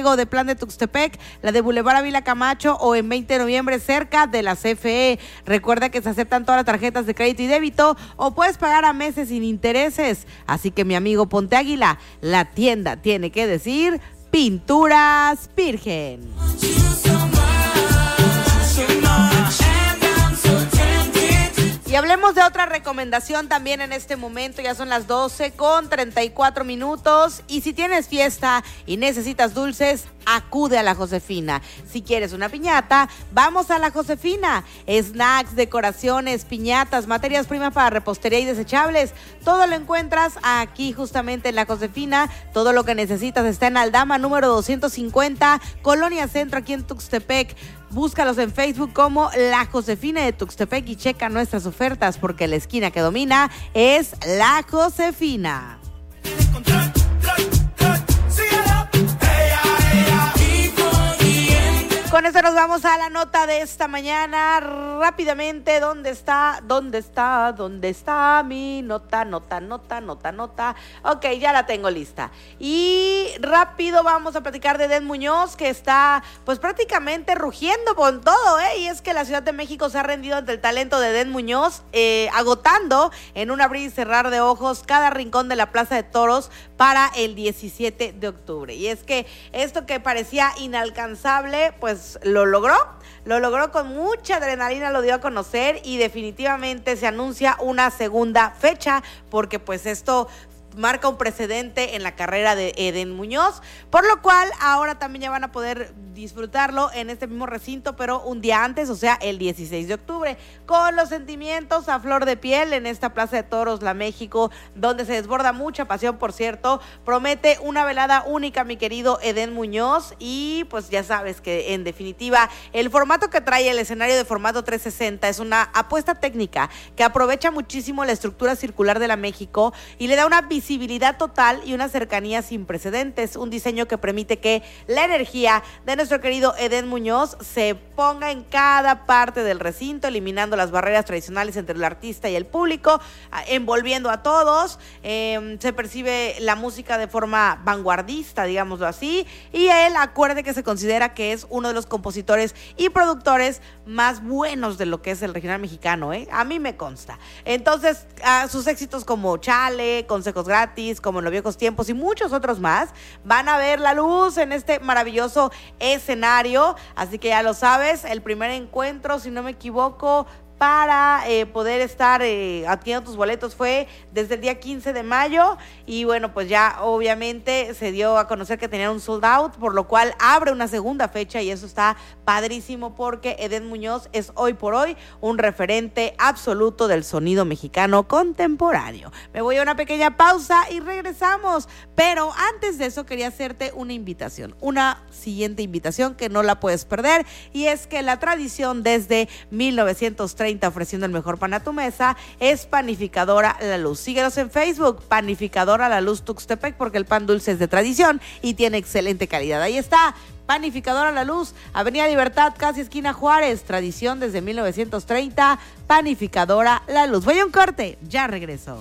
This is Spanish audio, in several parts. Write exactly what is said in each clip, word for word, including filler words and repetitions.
Diego de Plan de Tuxtepec, la de Boulevard Ávila Camacho o en veinte de noviembre cerca de la C F E. Recuerda que se aceptan todas las tarjetas de crédito y débito o puedes pagar a meses sin intereses. Así que mi amigo ponte águila, la tienda tiene que decir Pinturas Virgen. Y hablemos de otra recomendación también en este momento. Ya son las doce con treinta y cuatro minutos. Y si tienes fiesta y necesitas dulces, acude a La Josefina. Si quieres una piñata, vamos a La Josefina. Snacks, decoraciones, piñatas, materias primas para repostería y desechables. Todo lo encuentras aquí justamente en La Josefina. Todo lo que necesitas está en Aldama número doscientos cincuenta, Colonia Centro, aquí en Tuxtepec. Búscalos en Facebook como La Josefina de Tuxtepec y checa nuestras ofertas porque la esquina que domina es La Josefina. Con esto nos vamos a la nota de esta mañana. Rápidamente, ¿dónde está? ¿Dónde está? ¿Dónde está mi nota? Nota, nota, nota, nota. Ok, ya la tengo lista. Y rápido vamos a platicar de Edén Muñoz, que está pues prácticamente rugiendo con todo, ¿eh? Y es que la Ciudad de México se ha rendido ante el talento de Edén Muñoz, eh, agotando en un abrir y cerrar de ojos cada rincón de la Plaza de Toros para el diecisiete de octubre. Y es que esto que parecía inalcanzable, pues lo logró, lo logró con mucha adrenalina, lo dio a conocer y definitivamente se anuncia una segunda fecha porque pues esto marca un precedente en la carrera de Edén Muñoz, por lo cual ahora también ya van a poder disfrutarlo en este mismo recinto, pero un día antes, o sea, el dieciséis de octubre, con los sentimientos a flor de piel en esta Plaza de Toros, La México, donde se desborda mucha pasión, por cierto. Promete una velada única, mi querido Edén Muñoz, y pues ya sabes que en definitiva el formato que trae el escenario de formato trescientos sesenta es una apuesta técnica que aprovecha muchísimo la estructura circular de La México y le da una visibilidad total y una cercanía sin precedentes, un diseño que permite que la energía de nuestro querido Edén Muñoz se ponga en cada parte del recinto, eliminando las barreras tradicionales entre el artista y el público, envolviendo a todos. Eh, se percibe la música de forma vanguardista, digámoslo así, y él, acuerde que se considera que es uno de los compositores y productores más buenos de lo que es el regional mexicano, ¿eh? A mí me consta. Entonces, a sus éxitos como Chale, Consejos Gratis, como En los Viejos Tiempos y muchos otros más, van a ver la luz en este maravilloso escenario, así que ya lo sabes, el primer encuentro, si no me equivoco, para eh, poder estar eh, adquiriendo tus boletos fue desde el día quince de mayo y bueno, pues ya obviamente se dio a conocer que tenían un sold out, por lo cual abre una segunda fecha y eso está padrísimo porque Edén Muñoz es hoy por hoy un referente absoluto del sonido mexicano contemporáneo. Me voy a una pequeña pausa y regresamos, pero antes de eso quería hacerte una invitación, una siguiente invitación que no la puedes perder, y es que la tradición desde mil novecientos treinta ofreciendo el mejor pan a tu mesa es Panificadora La Luz. Síguenos en Facebook, Panificadora La Luz Tuxtepec, porque el pan dulce es de tradición y tiene excelente calidad. Ahí está, Panificadora La Luz, Avenida Libertad, casi esquina Juárez, tradición desde mil novecientos treinta, Panificadora La Luz. Voy a un corte, ya regreso.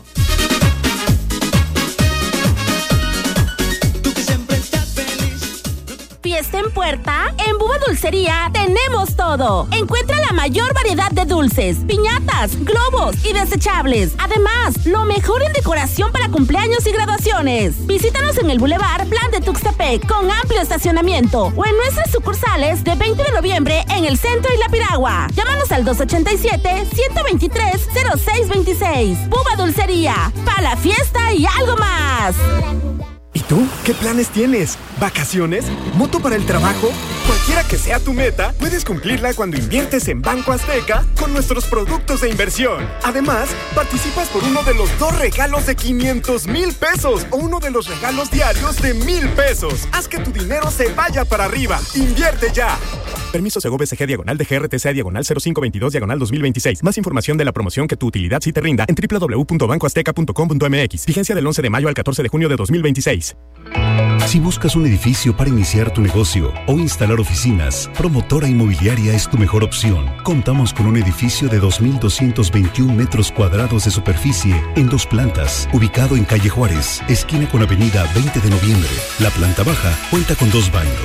¿Fiesta en puerta? En Búho Dulcería tenemos todo. Encuentra la mayor variedad de dulces, piñatas, globos y desechables. Además, lo mejor en decoración para cumpleaños y graduaciones. Visítanos en el Boulevard Plan de Tuxtepec con amplio estacionamiento o en nuestras sucursales de veinte de noviembre en el centro y La Piragua. Llámanos al dos ochenta y siete, ciento veintitrés, cero seis veintiséis. Búho Dulcería, para la fiesta y algo más. ¿Y tú? ¿Qué planes tienes? ¿Vacaciones? ¿Moto para el trabajo? Cualquiera que sea tu meta, puedes cumplirla cuando inviertes en Banco Azteca con nuestros productos de inversión. Además, participas por uno de los dos regalos de quinientos mil pesos o uno de los regalos diarios de mil pesos. Haz que tu dinero se vaya para arriba. ¡Invierte ya! Permiso Segov S G diagonal de G R T C diagonal cero cinco veintidós diagonal dos mil veintiséis. Más información de la promoción que tu utilidad sí te rinda en doble u doble u doble u punto banco azteca punto com punto m x. Vigencia del once de mayo al catorce de junio de dos mil veintiséis. Si buscas un edificio para iniciar tu negocio o instalar oficinas, Promotora Inmobiliaria es tu mejor opción. Contamos con un edificio de dos mil doscientos veintiún metros cuadrados de superficie en dos plantas, ubicado en calle Juárez, esquina con avenida veinte de noviembre. La planta baja cuenta con dos baños,